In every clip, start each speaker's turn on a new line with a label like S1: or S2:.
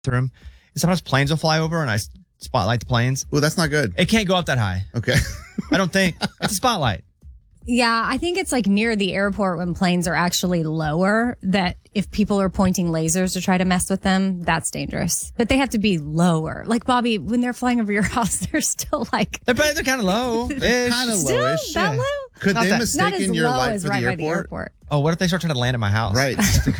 S1: bathroom. Sometimes planes will fly over and I spotlight the planes.
S2: Oh, that's not good.
S1: It can't go up that high.
S2: Okay.
S1: I don't think. It's a spotlight.
S3: Yeah, I think it's like near the airport when planes are actually lower, that if people are pointing lasers to try to mess with them, that's dangerous. But they have to be lower. Like, Bobby, when they're flying over your house, they're still like...
S1: They're kind of low.
S2: Kind of
S3: Still
S2: lowish.
S3: that low?
S2: Could
S1: Not
S2: they
S1: that-
S3: Not as
S2: mistaken your
S3: low
S2: light
S3: as
S2: for
S3: right
S2: the
S3: by the
S2: airport?
S3: airport.
S1: Oh, what if they start trying to land at my house?
S2: Right.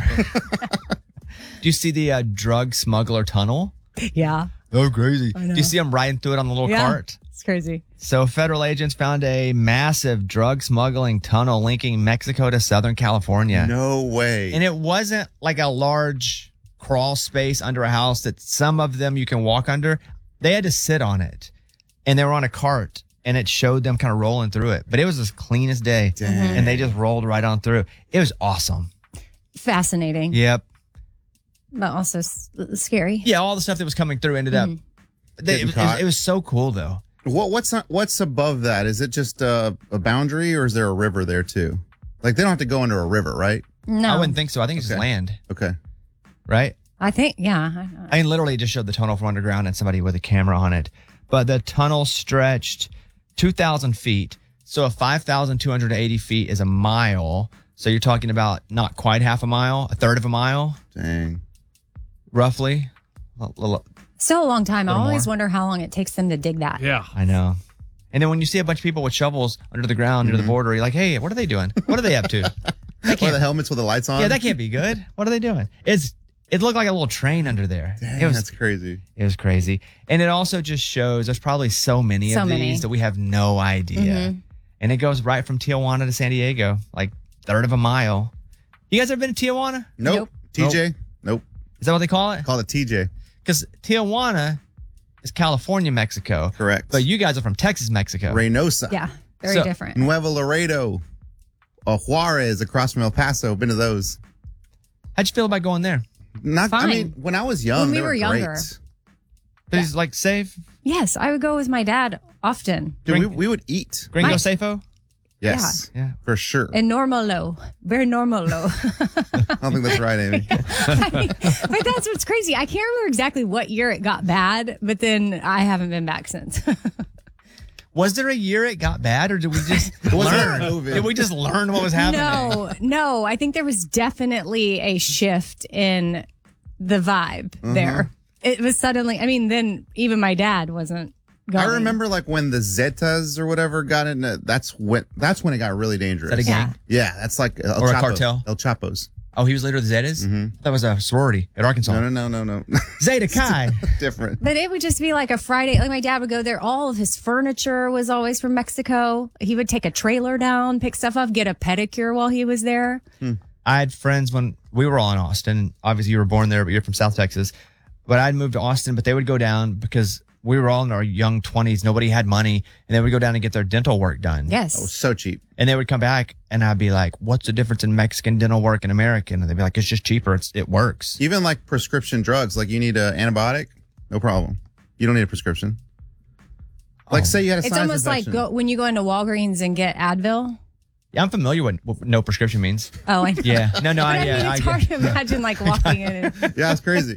S1: Do you see the drug smuggler tunnel?
S3: Yeah,
S1: Oh, crazy.
S3: know.
S1: Do you see them riding through it on the little
S3: yeah.
S1: cart?
S3: It's crazy.
S1: So federal agents found a massive drug smuggling tunnel linking Mexico to Southern California.
S2: No way.
S1: And it wasn't like a large crawl space under a house that some of them you can walk under. They had to sit on it. And they were on a cart. And it showed them kind of rolling through it. But it was as clean as day.
S2: Dang.
S1: And they just rolled right on through. It was awesome.
S3: Fascinating,
S1: Yep.
S3: but also scary.
S1: Yeah, all the stuff that was coming through ended up.
S2: Getting caught.
S1: It was so cool, though.
S2: What's above that? Is it just a boundary, or is there a river there too? Like, they don't have to go under a river, right?
S3: No,
S1: I wouldn't think so. I think it's just
S2: Okay.
S1: land,
S2: Okay.
S1: right?
S3: I think, yeah.
S1: I mean, literally just showed the tunnel from underground and somebody with a camera on it. But the tunnel stretched 2,000 feet. So if 5,280 feet is a mile, so you're talking about not quite half a mile, a third of a mile,
S2: Dang.
S1: roughly.
S3: Still a long time. I
S1: Little
S3: always
S1: more.
S3: wonder how long it takes them to dig that.
S4: Yeah.
S1: I know. And then when you see a bunch of people with shovels under the ground, near the border, you're like, hey, what are they doing? What are they up to?
S2: Or the helmets with the lights on?
S1: Yeah, that can't be good. What are they doing? It looked like a little train under there.
S2: Dang, that's crazy.
S1: It was crazy. And it also just shows there's probably so many
S3: So
S1: of
S3: many.
S1: these that we have no idea. And it goes right from Tijuana to San Diego, like third of a mile. You guys ever been to Tijuana?
S2: Nope. TJ? Nope.
S1: Is that what they call it?
S2: Call it TJ.
S1: Because Tijuana is California, Mexico.
S2: Correct.
S1: But you guys are from Texas, Mexico.
S2: Reynosa.
S3: Yeah, very
S1: So-
S3: different.
S2: Nuevo Laredo. Juarez across from El Paso. Been to those.
S1: How'd you feel about going there?
S2: I
S3: Fine.
S2: mean, when I was young,
S3: When we
S2: they
S3: were
S2: were
S3: younger.
S2: great.
S1: Is like safe?
S3: Yes, I would go with my dad often.
S2: Dude, we would eat.
S1: Gringo
S3: My-
S1: Safo?
S2: Yes.
S1: Yeah.
S2: For sure.
S3: And normal low. Very normal low.
S2: I don't think that's right, Amy.
S3: But that's what's crazy. I can't remember exactly what year it got bad, but then I haven't been back since.
S1: Was there a year it got bad, or did we just
S2: was
S1: learn?
S2: COVID.
S1: Did we just learn what was happening?
S3: No. I think there was definitely a shift in the vibe there. It was suddenly, I mean, then even my dad wasn't going.
S2: I remember like when the Zetas or whatever got in. That's when it got really dangerous.
S1: Is that a gang?
S2: Yeah, that's like El
S1: Or a
S2: Chapo.
S1: cartel?
S2: El Chapo's.
S1: Oh, he was leader of the Zetas? That was a sorority at Arkansas.
S2: No.
S1: Zeta Chi.
S2: Different.
S3: But it would just be like a Friday. Like my dad would go there. All of his furniture was always from Mexico. He would take a trailer down, pick stuff up, get a pedicure while he was there.
S1: I had friends when we were all in Austin. Obviously, you were born there, but you're from South Texas. But I'd moved to Austin, but they would go down because we were all in our young 20s. Nobody had money. And they would go down and get their dental work done.
S3: Yes.
S2: Oh, so cheap.
S1: And they would come back and I'd be like, what's the difference in Mexican dental work and American? And they'd be like, it's just cheaper. It works.
S2: Even like prescription drugs, like you need an antibiotic, no problem. You don't need a prescription. Like say you had a
S3: It's
S2: sinus
S3: almost like
S2: infection.
S3: when you go into Walgreens and get Advil.
S1: Yeah, I'm familiar with what no prescription means.
S3: Oh, I know.
S1: Yeah. No,
S3: But I mean,
S1: yeah.
S3: it's hard to imagine like walking in and
S2: Yeah, it's crazy.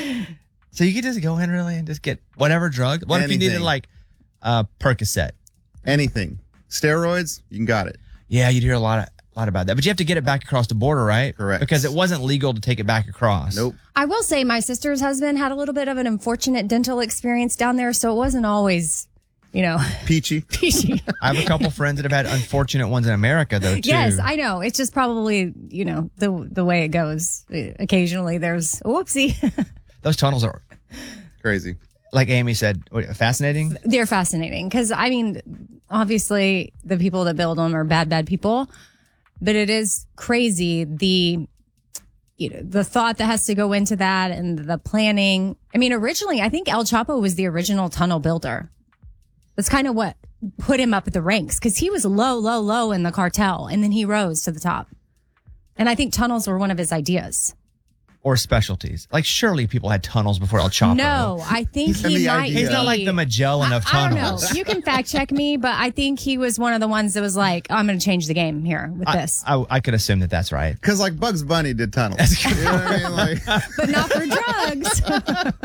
S1: So you could just go in really and just get whatever drug. What if you needed
S2: Anything.
S1: like Percocet?
S2: Anything. Steroids, you got it.
S1: Yeah, you'd hear a lot about that. But you have to get it back across the border, right?
S2: Correct.
S1: Because it wasn't legal to take it back across.
S2: Nope.
S3: I will say my sister's husband had a little bit of an unfortunate dental experience down there, so it wasn't always,
S2: Peachy.
S3: peachy.
S1: I have a couple friends that have had unfortunate ones in America, though, too.
S3: Yes, I know. It's just probably, the way it goes. Occasionally there's a whoopsie.
S1: Those tunnels are,
S2: Crazy.
S1: like Amy said, fascinating.
S3: They're fascinating because, I mean, obviously the people that build them are bad people, but it is crazy the thought that has to go into that and the planning. I mean, originally, I think El Chapo was the original tunnel builder. That's kind of what put him up at the ranks because he was low in the cartel and then he rose to the top. And I think tunnels were one of his ideas.
S1: or specialties? Like, surely people had tunnels before El Chapo.
S3: No, I think
S2: He's in
S3: he
S2: the
S3: might.
S2: idea.
S1: He's not like the Magellan of
S3: I don't
S1: tunnels.
S3: know. You can fact check me, but I think he was one of the ones that was like, I'm going to change the game here with this.
S1: I could assume that that's right.
S2: Because like Bugs Bunny did tunnels. You know what I mean? Like,
S3: But not for drugs.